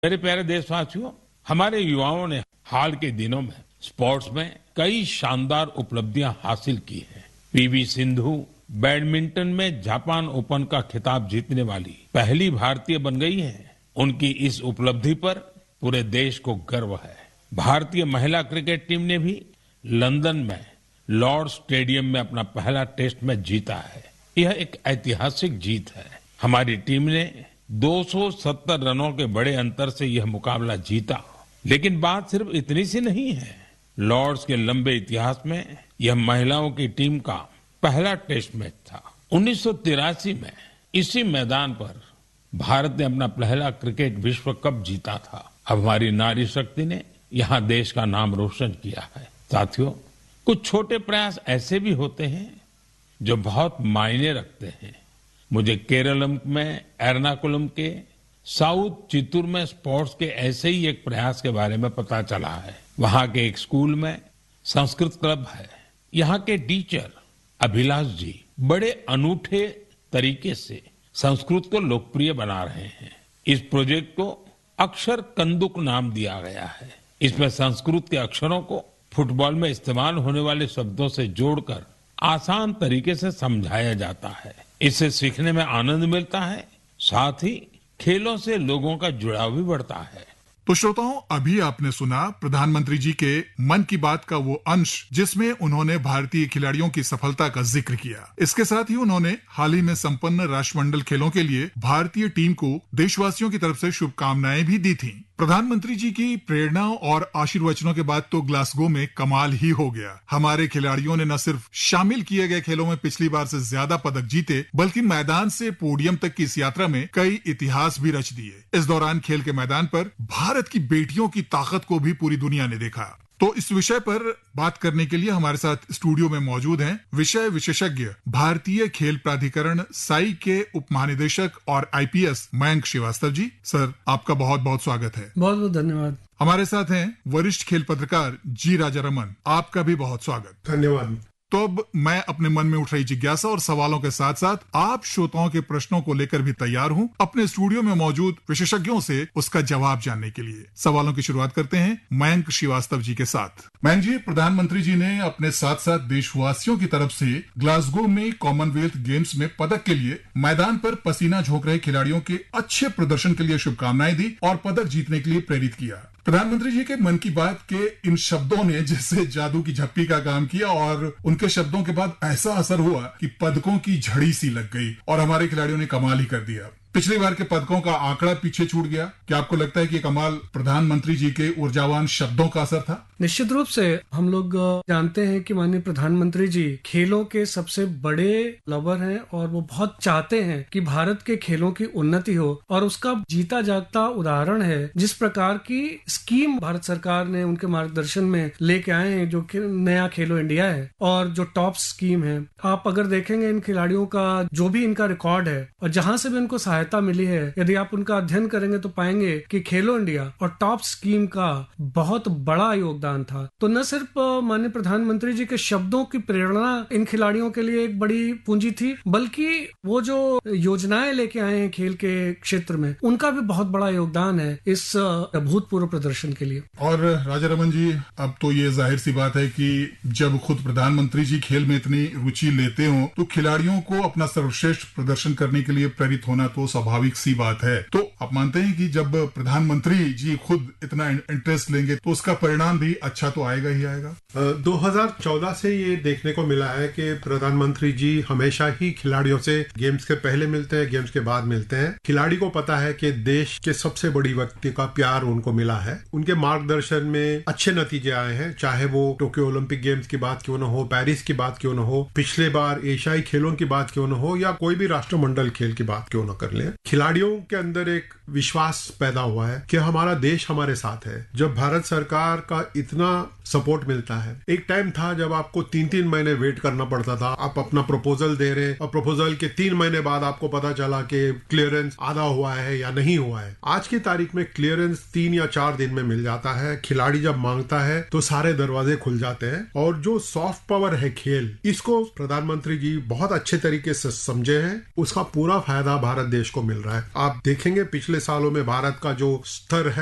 मेरे प्यारे देशवासियों, हमारे युवाओं ने हाल के दिनों में स्पोर्ट्स में कई शानदार उपलब्धियां हासिल की हैं। पीवी सिंधु बैडमिंटन में जापान ओपन का खिताब जीतने वाली पहली भारतीय बन गई है। उनकी इस उपलब्धि पर पूरे देश को गर्व है। भारतीय महिला क्रिकेट टीम ने भी लंदन में लॉर्ड्स स्टेडियम में अपना पहला टेस्ट मैच जीता है। यह एक ऐतिहासिक जीत है। हमारी टीम ने 270 रनों के बड़े अंतर से यह मुकाबला जीता। लेकिन बात सिर्फ इतनी सी नहीं है। लॉर्ड्स के लंबे इतिहास में यह महिलाओं की टीम का पहला टेस्ट मैच था। 1983 में इसी मैदान पर भारत ने अपना पहला क्रिकेट विश्व कप जीता था। अब हमारी नारी शक्ति ने यहाँ देश का नाम रोशन किया है। साथियों, कुछ छोटे प्रयास ऐसे भी होते हैं जो बहुत मायने रखते हैं। मुझे केरलम में एर्नाकुलम के साउथ चित्तूर में स्पोर्ट्स के ऐसे ही एक प्रयास के बारे में पता चला है। वहां के एक स्कूल में संस्कृत क्लब है। यहाँ के टीचर अभिलाष जी बड़े अनूठे तरीके से संस्कृत को लोकप्रिय बना रहे हैं। इस प्रोजेक्ट को अक्षर कंदुक नाम दिया गया है। इसमें संस्कृत के अक्षरों को फुटबॉल में इस्तेमाल होने वाले शब्दों से जोड़कर आसान तरीके से समझाया जाता है। इससे सीखने में आनंद मिलता है, साथ ही खेलों से लोगों का जुड़ाव भी बढ़ता है। तो श्रोताओं, अभी आपने सुना प्रधानमंत्री जी के मन की बात का वो अंश जिसमें उन्होंने भारतीय खिलाड़ियों की सफलता का जिक्र किया। इसके साथ ही उन्होंने हाल ही में संपन्न राष्ट्रमंडल खेलों के लिए भारतीय टीम को देशवासियों की तरफ से शुभकामनाएं भी दी थीं। प्रधानमंत्री जी की प्रेरणा और आशीर्वचनों के बाद तो ग्लासगो में कमाल ही हो गया। हमारे खिलाड़ियों ने न सिर्फ शामिल किए गए खेलों में पिछली बार से ज्यादा पदक जीते, बल्कि मैदान से पोडियम तक की इस यात्रा में कई इतिहास भी रच दिए। इस दौरान खेल के मैदान पर भारत की बेटियों की ताकत को भी पूरी दुनिया ने देखा। तो इस विषय पर बात करने के लिए हमारे साथ स्टूडियो में मौजूद हैं विषय विशेषज्ञ भारतीय खेल प्राधिकरण साई के उप महानिदेशक और आईपीएस मयंक श्रीवास्तव जी। सर, आपका बहुत बहुत स्वागत है। बहुत बहुत धन्यवाद। हमारे साथ हैं वरिष्ठ खेल पत्रकार जी राजा रमन, आपका भी बहुत स्वागत। धन्यवाद। तो अब मैं अपने मन में उठ रही जिज्ञासा और सवालों के साथ साथ आप श्रोताओं के प्रश्नों को लेकर भी तैयार हूं अपने स्टूडियो में मौजूद विशेषज्ञों से उसका जवाब जानने के लिए। सवालों की शुरुआत करते हैं मयंक श्रीवास्तव जी के साथ। मयंक जी, प्रधानमंत्री जी ने अपने साथ साथ देशवासियों की तरफ से ग्लासगो में कॉमनवेल्थ गेम्स में पदक के लिए मैदान पर पसीना झोंक रहे खिलाड़ियों के अच्छे प्रदर्शन के लिए शुभकामनाएं दी और पदक जीतने के लिए प्रेरित किया। प्रधानमंत्री जी के मन की बात के इन शब्दों ने जैसे जादू की झप्पी का काम किया और उनके शब्दों के बाद ऐसा असर हुआ कि पदकों की झड़ी सी लग गई और हमारे खिलाड़ियों ने कमाल ही कर दिया। पिछली बार के पदकों का आंकड़ा पीछे छूट गया। क्या आपको लगता है कि कमाल प्रधानमंत्री जी के ऊर्जावान शब्दों का असर था? निश्चित रूप से हम लोग जानते हैं कि माननीय प्रधानमंत्री जी खेलों के सबसे बड़े लवर हैं और वो बहुत चाहते हैं कि भारत के खेलों की उन्नति हो और उसका जीता जागता उदाहरण है जिस प्रकार की स्कीम भारत सरकार ने उनके मार्गदर्शन में लेके आए हैं, जो नया खेलो इंडिया है और जो टॉप स्कीम है। आप अगर देखेंगे इन खिलाड़ियों का जो भी इनका रिकॉर्ड है और जहां से भी उनको सहायता मिली है, यदि आप उनका अध्ययन करेंगे तो पाएंगे कि खेलो इंडिया और टॉप स्कीम का बहुत बड़ा योगदान था। तो न सिर्फ माननीय प्रधानमंत्री जी के शब्दों की प्रेरणा इन खिलाड़ियों के लिए एक बड़ी पूंजी थी, बल्कि वो जो योजनाएं लेके आए हैं खेल के क्षेत्र में, उनका भी बहुत बड़ा योगदान है इस अभूतपूर्व प्रदर्शन के लिए। और राजा रमन जी, अब तो ये जाहिर सी बात है कि जब खुद प्रधानमंत्री जी खेल में इतनी रुचि लेते हो तो खिलाड़ियों को अपना सर्वश्रेष्ठ प्रदर्शन करने के लिए प्रेरित होना तो स्वाभाविक सी बात है। तो आप मानते हैं कि जब प्रधानमंत्री जी खुद इतना इंटरेस्ट लेंगे तो उसका परिणाम भी अच्छा तो आएगा ही आएगा। 2014 से ये देखने को मिला है कि प्रधानमंत्री जी हमेशा ही खिलाड़ियों से गेम्स के पहले मिलते हैं, गेम्स के बाद मिलते हैं। खिलाड़ी को पता है कि देश के सबसे बड़ी व्यक्ति का प्यार उनको मिला है। उनके मार्गदर्शन में अच्छे नतीजे आए हैं, चाहे वो टोक्यो ओलंपिक गेम्स की बात क्यों न हो, पेरिस की बात क्यों न हो, पिछले बार एशियाई खेलों की बात क्यों न हो, या कोई भी राष्ट्रमंडल खेल की बात क्यों न कर ले। खिलाड़ियों के अंदर एक विश्वास पैदा हुआ है कि हमारा देश हमारे साथ है। जब भारत सरकार का इतना सपोर्ट मिलता है, एक टाइम था जब आपको 3-3 महीने वेट करना पड़ता था। आप अपना प्रपोजल दे रहे और प्रपोजल के 3 महीने बाद आपको पता चला कि क्लियरेंस आधा हुआ है या नहीं हुआ है। आज की तारीख में क्लियरेंस 3 या 4 दिन में मिल जाता है। खिलाड़ी जब मांगता है तो सारे दरवाजे खुल जाते हैं। और जो सॉफ्ट पावर है खेल, इसको प्रधानमंत्री जी बहुत अच्छे तरीके से समझे हैं। उसका पूरा फायदा भारत देश को मिल रहा है। आप देखेंगे पिछले सालों में भारत का जो स्तर है